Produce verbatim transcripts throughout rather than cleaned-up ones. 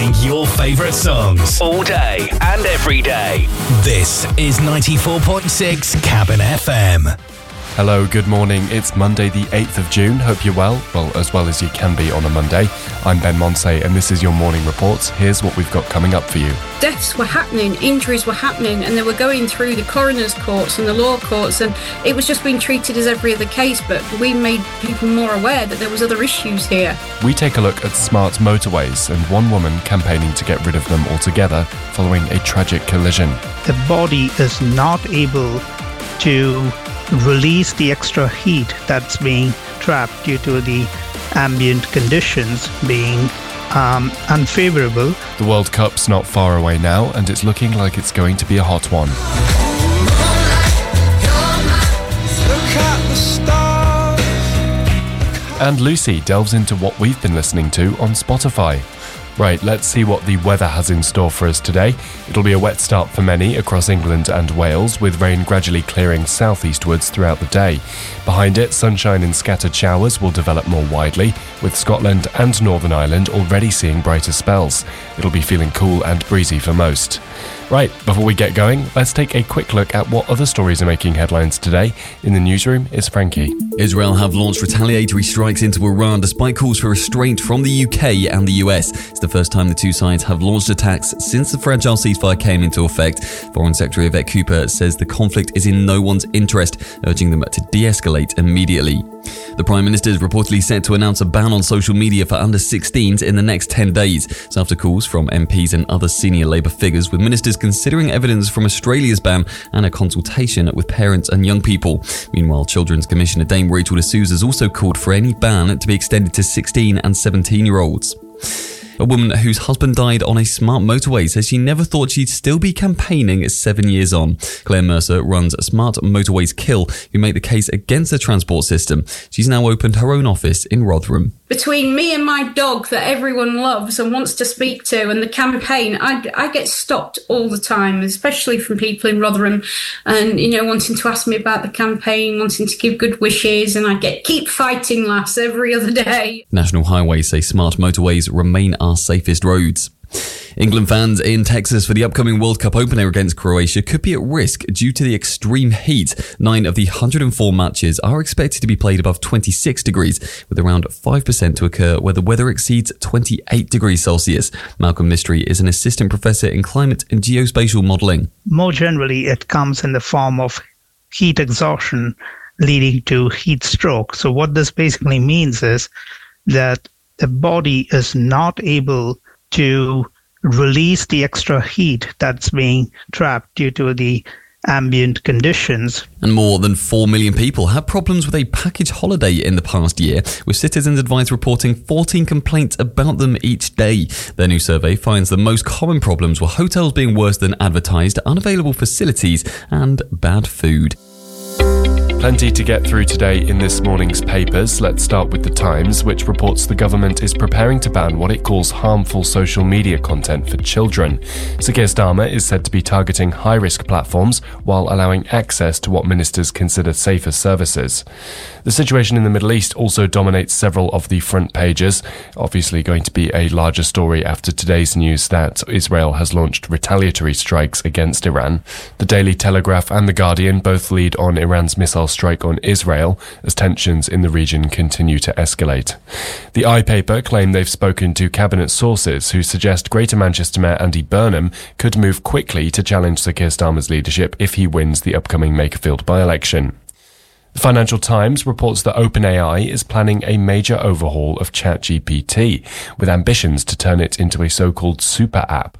playing your favourite songs all day and every day. This is ninety-four point six Cabin F M. Hello, good morning. It's Monday the eighth of June. Hope you're well, well, as well as you can be on a Monday. I'm Ben Monsey and this is your morning report. Here's what we've got coming up for you. Deaths were happening, injuries were happening, and they were going through the coroner's courts and the law courts, and it was just being treated as every other case, but we made people more aware that there was other issues here. We take a look at smart motorways and one woman campaigning to get rid of them altogether following a tragic collision. The body is not able to release the extra heat that's being trapped due to the ambient conditions being um, unfavorable. The World Cup's not far away now, and it's looking like it's going to be a hot one. And Lucy delves into what we've been listening to on Spotify. Right, let's see what the weather has in store for us today. It'll be a wet start for many across England and Wales, with rain gradually clearing southeastwards throughout the day. Behind it, sunshine and scattered showers will develop more widely, with Scotland and Northern Ireland already seeing brighter spells. It'll be feeling cool and breezy for most. Right, before we get going, let's take a quick look at what other stories are making headlines today. In the newsroom is Frankie. Israel have launched retaliatory strikes into Iran despite calls for restraint from the U K and the U S. It's the first time the two sides have launched attacks since the fragile ceasefire came into effect. Foreign Secretary Yvette Cooper says the conflict is in no one's interest, urging them to de-escalate immediately. The Prime Minister is reportedly set to announce a ban on social media for under sixteens in the next ten days. It's after calls from M Ps and other senior Labour figures, with ministers considering evidence from Australia's ban and a consultation with parents and young people. Meanwhile, Children's Commissioner Dame Rachel D'Souza has also called for any ban to be extended to sixteen and seventeen-year-olds. A woman whose husband died on a smart motorway says she never thought she'd still be campaigning seven years on. Claire Mercer runs Smart Motorways Kill, who make the case against the transport system. She's now opened her own office in Rotherham. Between me and my dog that everyone loves and wants to speak to and the campaign, I, I get stopped all the time, especially from people in Rotherham and, you know, wanting to ask me about the campaign, wanting to give good wishes, and I get keep fighting lass every other day. National Highways say smart motorways remain our safest roads. England fans in Texas for the upcoming World Cup opener against Croatia could be at risk due to the extreme heat. Nine of the one hundred four matches are expected to be played above twenty-six degrees, with around five percent to occur where the weather exceeds twenty-eight degrees Celsius. Malcolm Mystery is an assistant professor in climate and geospatial modelling. More generally, it comes in the form of heat exhaustion leading to heat stroke. So what this basically means is that the body is not able to release the extra heat that's being trapped due to the ambient conditions. And more than four million people had problems with a package holiday in the past year, with Citizens Advice reporting fourteen complaints about them each day. Their new survey finds the most common problems were hotels being worse than advertised, unavailable facilities, and bad food. Plenty to get through today in this morning's papers. Let's start with The Times, which reports the government is preparing to ban what it calls harmful social media content for children. Sir Keir Starmer is said to be targeting high-risk platforms while allowing access to what ministers consider safer services. The situation in the Middle East also dominates several of the front pages. Obviously going to be a larger story after today's news that Israel has launched retaliatory strikes against Iran. The Daily Telegraph and The Guardian both lead on Iran's missile strike on Israel as tensions in the region continue to escalate. The I paper claim they've spoken to cabinet sources who suggest Greater Manchester Mayor Andy Burnham could move quickly to challenge Sir Keir Starmer's leadership if he wins the upcoming Makerfield by-election. The Financial Times reports that OpenAI is planning a major overhaul of ChatGPT, with ambitions to turn it into a so-called super app.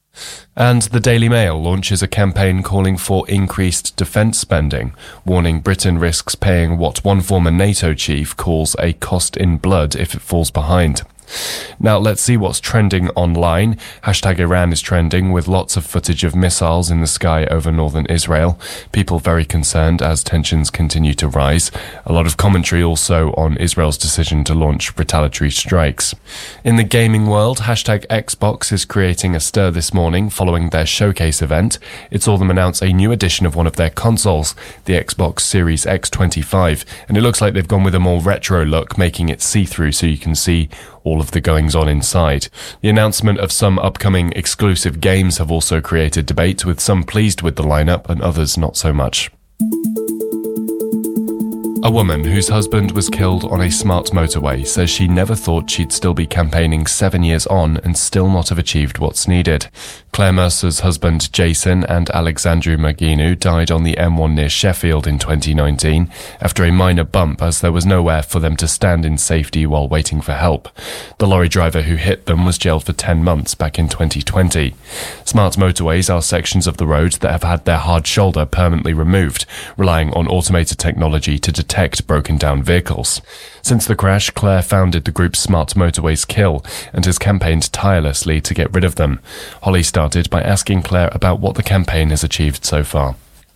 And the Daily Mail launches a campaign calling for increased defence spending, warning Britain risks paying what one former NATO chief calls a cost in blood if it falls behind. Now let's see what's trending online. Hashtag Iran is trending with lots of footage of missiles in the sky over northern Israel. People very concerned as tensions continue to rise. A lot of commentary also on Israel's decision to launch retaliatory strikes. In the gaming world, hashtag Xbox is creating a stir this morning following their showcase event. It saw them announce a new edition of one of their consoles, the Xbox Series X twenty-five, and it looks like they've gone with a more retro look, making it see-through so you can see all of the goings-on inside. The announcement of some upcoming exclusive games have also created debate, with some pleased with the lineup and others not so much. A woman whose husband was killed on a smart motorway says she never thought she'd still be campaigning seven years on and still not have achieved what's needed. Claire Mercer's husband Jason and Alexandru Maginu died on the M one near Sheffield in twenty nineteen after a minor bump, as there was nowhere for them to stand in safety while waiting for help. The lorry driver who hit them was jailed for ten months back in twenty twenty. Smart motorways are sections of the road that have had their hard shoulder permanently removed, relying on automated technology to detect broken down vehicles. Since the crash, Claire founded the group Smart Motorways Kill and has campaigned tirelessly to get rid of them. Holly started by asking Claire about what the campaign has achieved so far.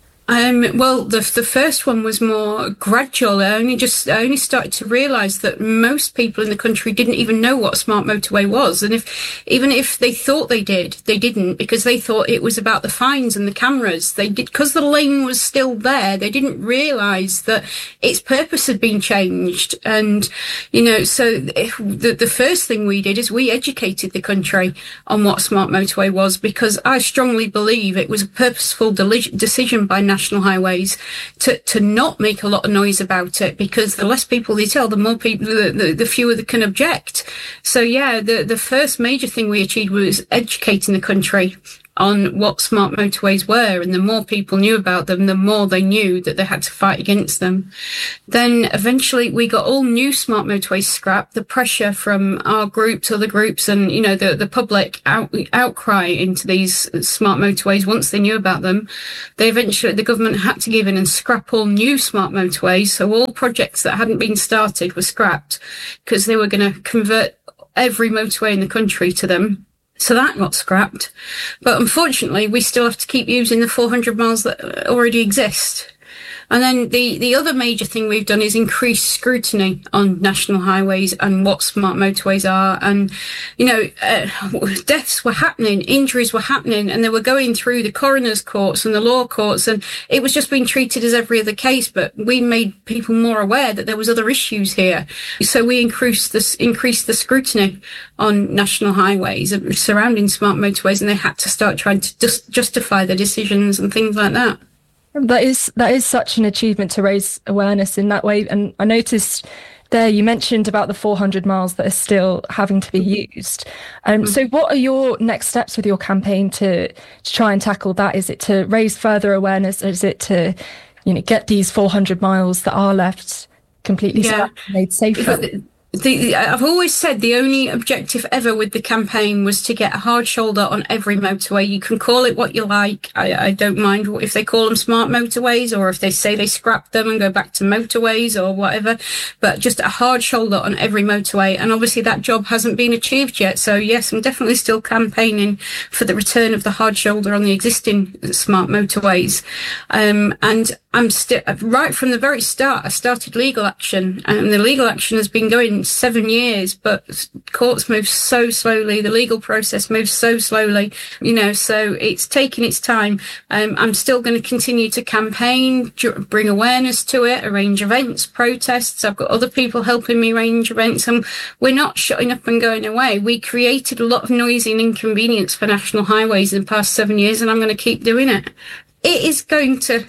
Um, well, the the first one was more gradual. I only just I only started to realise that most people in the country didn't even know what a smart motorway was, and if even if they thought they did, they didn't, because they thought it was about the fines and the cameras. They did, because the lane was still there. They didn't realise that its purpose had been changed, and you know, so the the first thing we did is we educated the country on what a smart motorway was, because I strongly believe it was a purposeful deli- decision by National Highways to, to not make a lot of noise about it, because the less people they tell, the more people, the, the, the fewer that can object. So yeah, the, the first major thing we achieved was educating the country on what smart motorways were, and the more people knew about them, the more they knew that they had to fight against them. Then eventually we got all new smart motorways scrapped. The pressure from our groups, other groups, and you know the the public out, outcry into these smart motorways once they knew about them, they eventually the government had to give in and scrap all new smart motorways. So all projects that hadn't been started were scrapped because they were going to convert every motorway in the country to them. So that got scrapped. But unfortunately, we still have to keep using the four hundred miles that already exist. And then the, the other major thing we've done is increase scrutiny on national highways and what smart motorways are. And, you know, uh, deaths were happening, injuries were happening, and they were going through the coroner's courts and the law courts, and it was just being treated as every other case. But we made people more aware that there was other issues here. So we increased this, increased the scrutiny on national highways surrounding smart motorways, and they had to start trying to just justify their decisions and things like that. That is that is such an achievement to raise awareness in that way. And I noticed there you mentioned about the four hundred miles that are still having to be used. Um, mm-hmm. So what are your next steps with your campaign to, to try and tackle that? Is it to raise further awareness? Or is it to, you know, get these four hundred miles that are left completely yeah. made safer? The, I've always said the only objective ever with the campaign was to get a hard shoulder on every motorway. You can call it what you like. I, I don't mind if they call them smart motorways, or if they say they scrap them and go back to motorways or whatever, but just a hard shoulder on every motorway. And obviously that job hasn't been achieved yet. So yes, I'm definitely still campaigning for the return of the hard shoulder on the existing smart motorways. Um, and I'm still, right from the very start, I started legal action, and the legal action has been going seven years, but courts move so slowly. The legal process moves so slowly, you know, so it's taking its time. Um, I'm still going to continue to campaign, bring awareness to it, arrange events, protests. I've got other people helping me arrange events, and we're not shutting up and going away. We created a lot of noise and inconvenience for national highways in the past seven years, and I'm going to keep doing it. It is going to...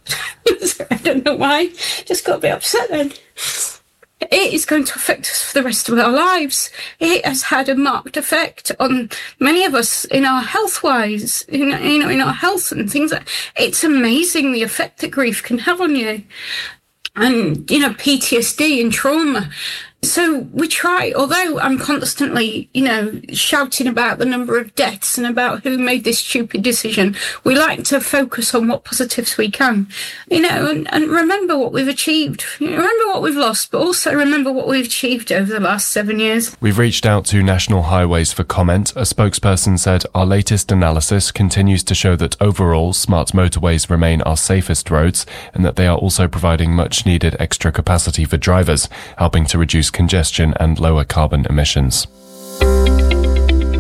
I don't know why. Just got a bit upset then. It is going to affect us for the rest of our lives. It has had a marked effect on many of us in our health-wise, in, you know, in our health and things like that. It's amazing the effect that grief can have on you. And, you know, P T S D and trauma. So we try, although I'm constantly, you know, shouting about the number of deaths and about who made this stupid decision, we like to focus on what positives we can, you know, and, and remember what we've achieved. Remember what we've lost, but also remember what we've achieved over the last seven years. We've reached out to National Highways for comment. A spokesperson said, "Our latest analysis continues to show that overall smart motorways remain our safest roads, and that they are also providing much needed extra capacity for drivers, helping to reduce congestion and lower carbon emissions."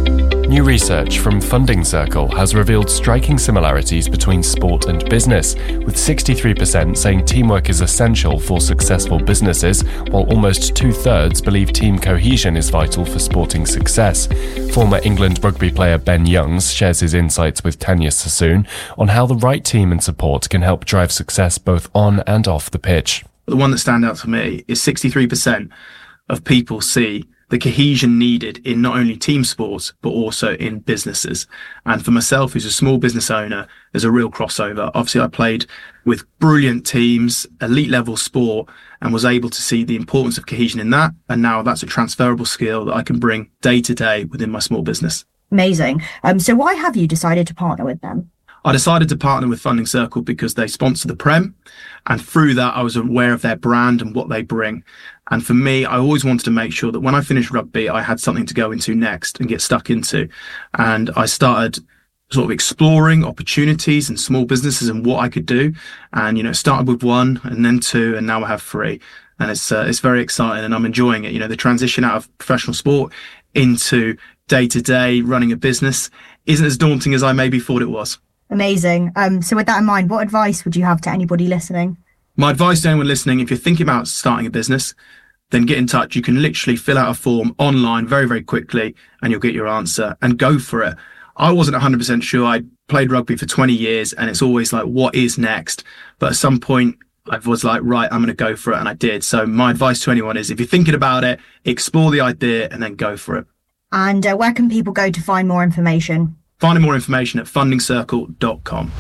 New research from Funding Circle has revealed striking similarities between sport and business, with sixty-three percent saying teamwork is essential for successful businesses, while almost two-thirds believe team cohesion is vital for sporting success. Former England rugby player Ben Youngs shares his insights with Tanya Sassoon on how the right team and support can help drive success both on and off the pitch. The one that stands out for me is sixty-three percent of people see the cohesion needed in not only team sports, but also in businesses. And for myself, who's a small business owner, there's a real crossover. Obviously, I played with brilliant teams, elite level sport, and was able to see the importance of cohesion in that. And now that's a transferable skill that I can bring day to day within my small business. Amazing. Um, so why have you decided to partner with them? I decided to partner with Funding Circle because they sponsor the Prem, and through that I was aware of their brand and what they bring. And for me, I always wanted to make sure that when I finished rugby, I had something to go into next and get stuck into. And I started sort of exploring opportunities and small businesses and what I could do. And, you know, started with one and then two, and now I have three. And it's uh, it's very exciting, and I'm enjoying it. You know, the transition out of professional sport into day-to-day running a business isn't as daunting as I maybe thought it was. Amazing. Um, so with that in mind, what advice would you have to anybody listening? My advice to anyone listening, if you're thinking about starting a business, then get in touch. You can literally fill out a form online very, very quickly and you'll get your answer, and go for it. I wasn't one hundred percent sure. I played rugby for twenty years and it's always like, what is next? But at some point I was like, right, I'm going to go for it. And I did. So my advice to anyone is, if you're thinking about it, explore the idea and then go for it. And uh, where can people go to find more information? Finding more information at funding circle dot com.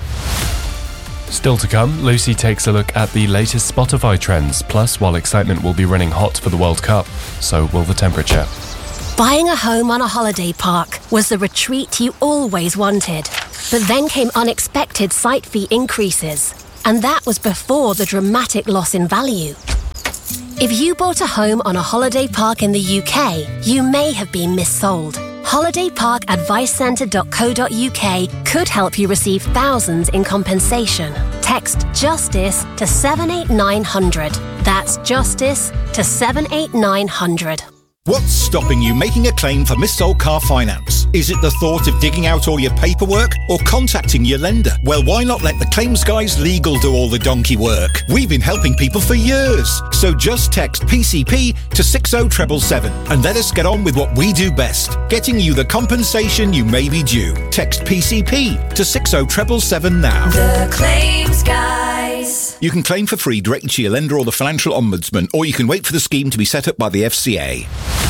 Still to come, Lucy takes a look at the latest Spotify trends. Plus, while excitement will be running hot for the World Cup, so will the temperature. Buying a home on a holiday park was the retreat you always wanted. But then came unexpected site fee increases. And that was before the dramatic loss in value. If you bought a home on a holiday park in the U K, you may have been missold. holiday park advice centre dot co dot uk could help you receive thousands in compensation. Text JUSTICE to seven eight nine hundred. That's JUSTICE to seven eight nine hundred. What's stopping you making a claim for missold car finance? Is it the thought of digging out all your paperwork or contacting your lender? Well, why not let the Claims Guys Legal do all the donkey work? We've been helping people for years. So just text P C P to six oh seven seven and let us get on with what we do best, getting you the compensation you may be due. Text P C P to six oh seven seven now. The Claims Guys. You can claim for free directly to your lender or the Financial Ombudsman, or you can wait for the scheme to be set up by the F C A.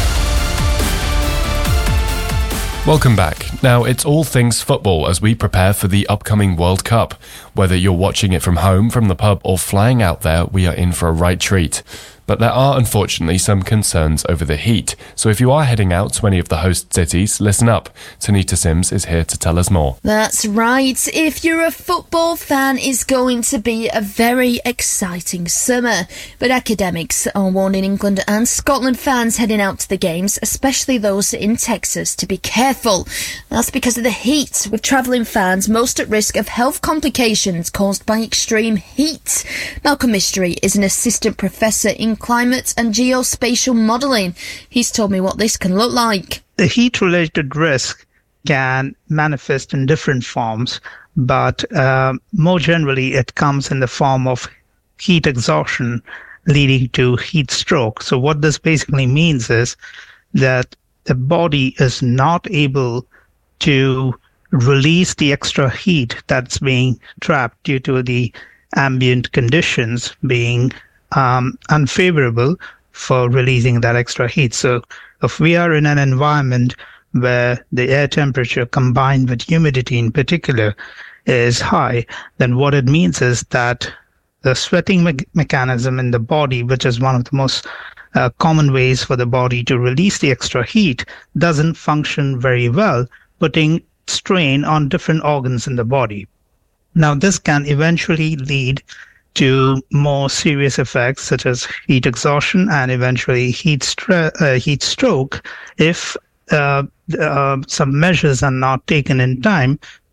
Welcome back. Now, it's all things football as we prepare for the upcoming World Cup. Whether you're watching it from home, from the pub, or flying out there, we are in for a right treat. But there are, unfortunately, some concerns over the heat. So if you are heading out to any of the host cities, listen up. Tanita Sims is here to tell us more. That's right. If you're a football fan, it's going to be a very exciting summer. But academics are warning England and Scotland fans heading out to the games, especially those in Texas, to be careful. That's because of the heat, with travelling fans most at risk of health complications caused by extreme heat. Malcolm Mystery is an assistant professor in climate and geospatial modelling. He's told me what this can look like. The heat-related risk can manifest in different forms, but uh, more generally it comes in the form of heat exhaustion leading to heat stroke. So what this basically means is that the body is not able to release the extra heat that's being trapped due to the ambient conditions being um, unfavorable for releasing that extra heat. So if we are in an environment where the air temperature combined with humidity in particular is high, then what it means is that the sweating me- mechanism in the body, which is one of the most uh, common ways for the body to release the extra heat, doesn't function very well, putting strain on different organs in the body. Now, this can eventually lead to more serious effects such as heat exhaustion and eventually heat, stre- uh, heat stroke if uh, uh, some measures are not taken in time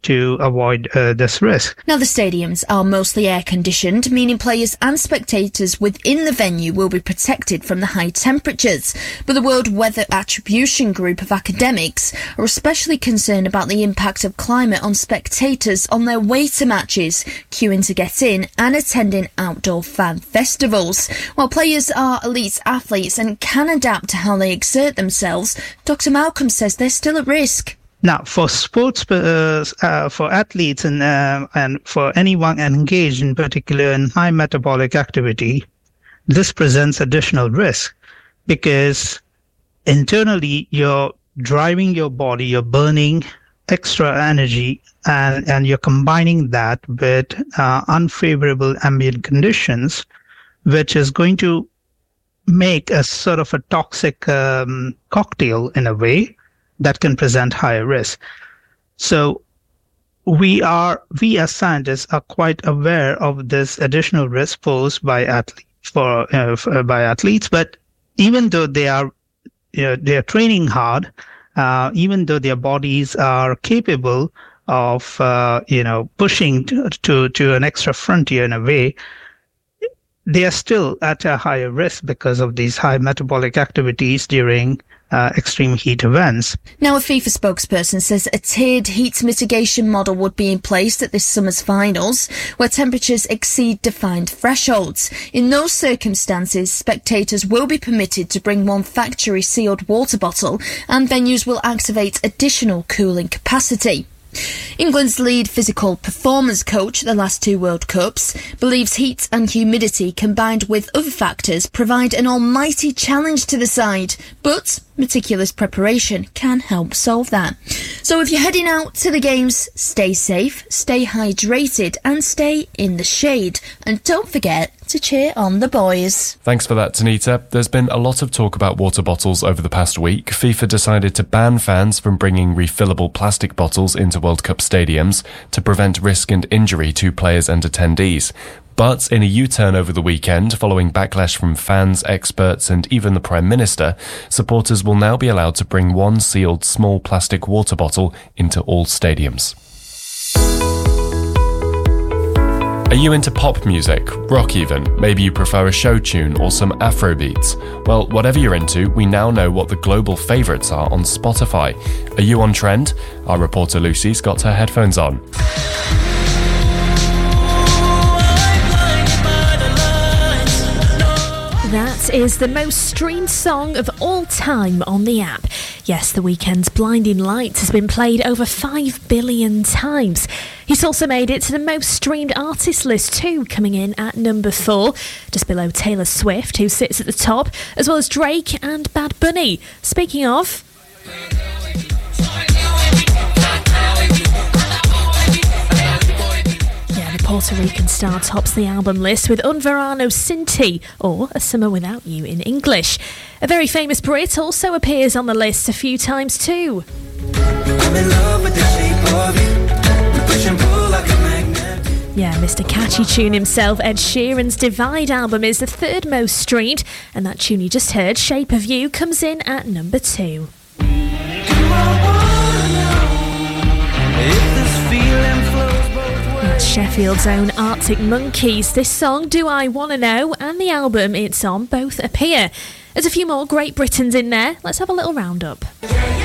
to avoid uh, this risk. Now, the stadiums are mostly air-conditioned, meaning players and spectators within the venue will be protected from the high temperatures. But the World Weather Attribution Group of academics are especially concerned about the impact of climate on spectators on their way to matches, queuing to get in and attending outdoor fan festivals. While players are elite athletes and can adapt to how they exert themselves, Doctor Malcolm says they're still at risk. Now, for sports, uh, uh, for athletes and uh, and for anyone engaged in particular in high metabolic activity, this presents additional risk because internally you're driving your body, you're burning extra energy, and, and you're combining that with uh, unfavorable ambient conditions, which is going to make a sort of a toxic um, cocktail in a way that can present higher risk. So we are, we as scientists are quite aware of this additional risk posed by athletes for, uh, for by athletes. But even though they are, you know, they are training hard, uh, even though their bodies are capable of, uh, you know, pushing to, to to an extra frontier in a way, they are still at a higher risk because of these high metabolic activities during Uh, extreme heat events. Now, a FIFA spokesperson says a tiered heat mitigation model would be in place at this summer's finals, where temperatures exceed defined thresholds. In those circumstances, spectators will be permitted to bring one factory-sealed water bottle, and venues will activate additional cooling capacity. England's lead physical performance coach at the last two World Cups believes heat and humidity combined with other factors provide an almighty challenge to the side, but meticulous preparation can help solve that. So if you're heading out to the games, stay safe, stay hydrated and stay in the shade. And don't forget to cheer on the boys. Thanks for that, Tanita. There's been a lot of talk about water bottles over the past week. FIFA decided to ban fans from bringing refillable plastic bottles into World Cup stadiums to prevent risk and injury to players and attendees. But in a U-turn over the weekend, following backlash from fans, experts and even the Prime Minister, supporters will now be allowed to bring one sealed small plastic water bottle into all stadiums. Are you into pop music, rock even? Maybe you prefer a show tune or some Afro beats? Well, whatever you're into, we now know what the global favourites are on Spotify. Are you on trend? Our reporter Lucy's got her headphones on. That is the most streamed song of all time on the app. Yes, The Weeknd's Blinding Lights has been played over five billion times. He's also made it to the most streamed artist list too, coming in at number four, just below Taylor Swift, who sits at the top, as well as Drake and Bad Bunny. Speaking of... Puerto Rican star tops the album list with Un Verano Sin Ti, or A Summer Without You in English. A very famous Brit also appears on the list a few times too. I'm in love with the shape of you. Push and pull like a magnet. Yeah, Mister Catchy Tune himself, Ed Sheeran's Divide album is the third most streamed, and that tune you just heard, Shape of You, comes in at number two. That's Sheffield's own Arctic Monkeys. This song, Do I Wanna Know, and the album it's on both appear. There's a few more Great Britons in there. Let's have a little roundup.